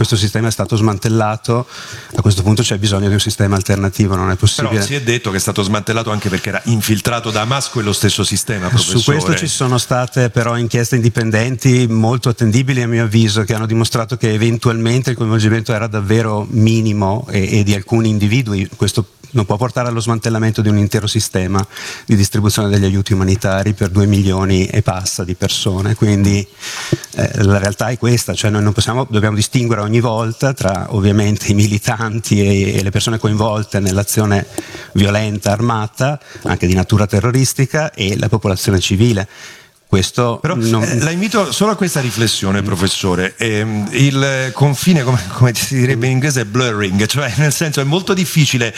questo sistema è stato smantellato, a questo punto c'è bisogno di un sistema alternativo, non è possibile. Però si è detto che è stato smantellato anche perché era infiltrato da Hamas quello stesso sistema, professore. Su questo ci sono state però inchieste indipendenti molto attendibili a mio avviso, che hanno dimostrato che eventualmente il coinvolgimento era davvero minimo e di alcuni individui. Questo non può portare allo smantellamento di un intero sistema di distribuzione degli aiuti umanitari per 2 milioni e passa di persone, quindi la realtà è questa, cioè noi non possiamo, dobbiamo distinguere ogni volta tra ovviamente i militanti e le persone coinvolte nell'azione violenta armata, anche di natura terroristica, e la popolazione civile. Questo però la invito solo a questa riflessione, professore. Il confine, come si direbbe in inglese, è blurring, cioè nel senso è molto difficile,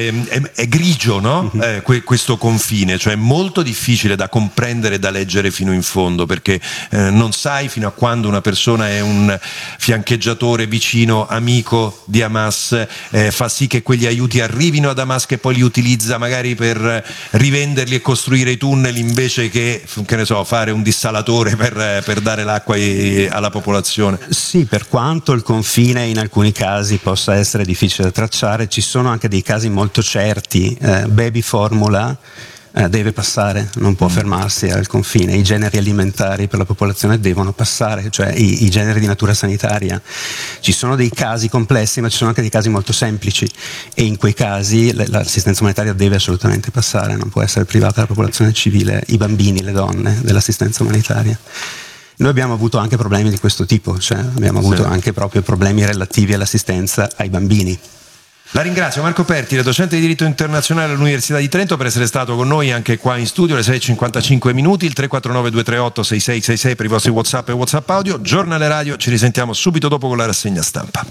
è grigio, no? Questo confine, cioè è molto difficile da comprendere e da leggere fino in fondo, perché non sai fino a quando una persona è un fiancheggiatore vicino, amico di Hamas, fa sì che quegli aiuti arrivino ad Hamas, che poi li utilizza magari per rivenderli e costruire i tunnel invece che ne so, fare un dissalatore per dare l'acqua alla popolazione. Sì, per quanto il confine in alcuni casi possa essere difficile da tracciare, ci sono anche dei casi molto certi. Baby formula deve passare, non può fermarsi al confine. I generi alimentari per la popolazione devono passare, cioè i generi di natura sanitaria. Ci sono dei casi complessi, ma ci sono anche dei casi molto semplici, e in quei casi l'assistenza umanitaria deve assolutamente passare, non può essere privata la popolazione civile, i bambini, le donne, dell'assistenza umanitaria. Noi abbiamo avuto anche problemi di questo tipo, cioè abbiamo avuto anche proprio problemi relativi all'assistenza ai bambini. La ringrazio Marco Pertile, docente di diritto internazionale all'Università di Trento, per essere stato con noi anche qua in studio alle 6:55 minuti. Il 349-238-6666 per i vostri WhatsApp e WhatsApp audio. Giornale radio, ci risentiamo subito dopo con la rassegna stampa.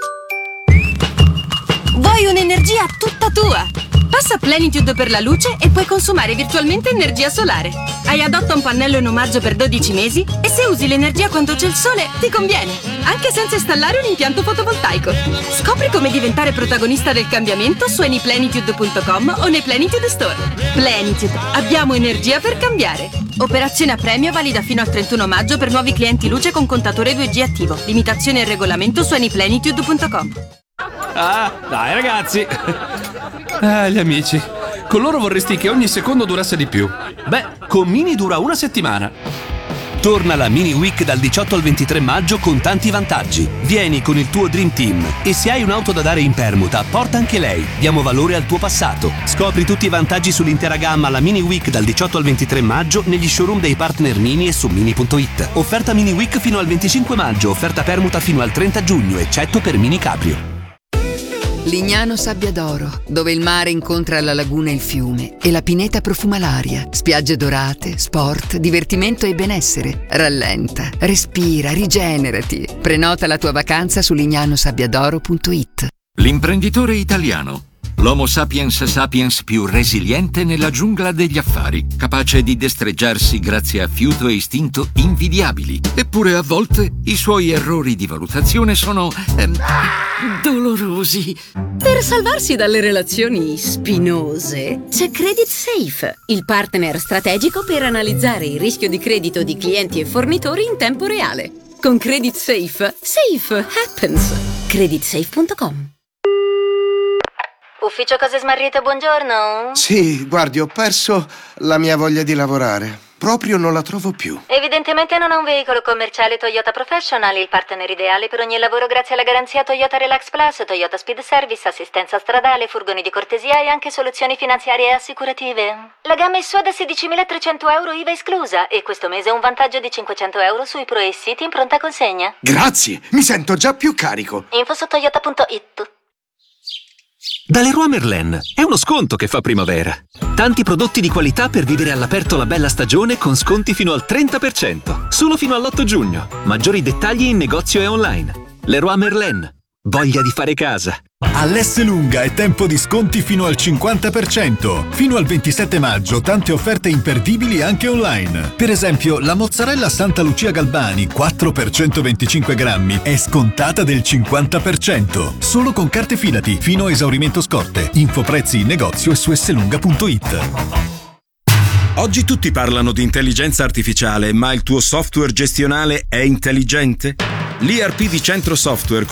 Vuoi un'energia tutta tua? Passa Plenitude per la luce e puoi consumare virtualmente energia solare. Hai Adotta un pannello in omaggio per 12 mesi e se usi l'energia quando c'è il sole ti conviene, anche senza installare un impianto fotovoltaico. Scopri come diventare protagonista del cambiamento su anyplenitude.com o nei Plenitude Store. Plenitude, abbiamo energia per cambiare. Operazione a premio valida fino al 31 maggio per nuovi clienti luce con contatore 2G attivo. Limitazioni e regolamento su anyplenitude.com. Ah, dai ragazzi. Gli amici. Con loro vorresti che ogni secondo durasse di più. Beh, con Mini dura una settimana. Torna la Mini Week dal 18 al 23 maggio con tanti vantaggi. Vieni con il tuo Dream Team e se hai un'auto da dare in permuta, porta anche lei. Diamo valore al tuo passato. Scopri tutti i vantaggi sull'intera gamma alla Mini Week dal 18 al 23 maggio negli showroom dei partner Mini e su Mini.it. Offerta Mini Week fino al 25 maggio, offerta permuta fino al 30 giugno, eccetto per Mini Cabrio. Lignano Sabbia d'Oro, dove il mare incontra la laguna e il fiume e la pineta profuma l'aria. Spiagge dorate, sport, divertimento e benessere. Rallenta, respira, rigenerati. Prenota la tua vacanza su lignanosabbiadoro.it. L'imprenditore italiano. L'Homo sapiens sapiens più resiliente nella giungla degli affari, capace di destreggiarsi grazie a fiuto e istinto invidiabili. Eppure a volte i suoi errori di valutazione sono dolorosi. Per salvarsi dalle relazioni spinose c'è Credit Safe, il partner strategico per analizzare il rischio di credito di clienti e fornitori in tempo reale. Con Credit Safe, safe happens. Creditsafe.com. Ufficio Cose Smarrite, buongiorno. Sì, guardi, ho perso la mia voglia di lavorare. Proprio non la trovo più. Evidentemente non ha un veicolo commerciale Toyota Professional, il partner ideale per ogni lavoro grazie alla garanzia Toyota Relax Plus, Toyota Speed Service, assistenza stradale, furgoni di cortesia e anche soluzioni finanziarie e assicurative. La gamma è sua da 16.300 euro IVA esclusa e questo mese ha un vantaggio di 500 euro sui Pro e City in pronta consegna. Grazie, mi sento già più carico. Info su toyota.it. Da Leroy Merlin è uno sconto che fa primavera. Tanti prodotti di qualità per vivere all'aperto la bella stagione con sconti fino al 30%. Solo fino all'8 giugno. Maggiori dettagli in negozio e online. Leroy Merlin. Voglia di fare casa. All'Esselunga è tempo di sconti fino al 50%. Fino al 27 maggio tante offerte imperdibili anche online. Per esempio, la mozzarella Santa Lucia Galbani 4 per 125 grammi è scontata del 50%. Solo con carte Fidati, fino a esaurimento scorte. Info prezzi in negozio e su esselunga.it. Oggi tutti parlano di intelligenza artificiale, ma il tuo software gestionale è intelligente? L'ERP di Centro Software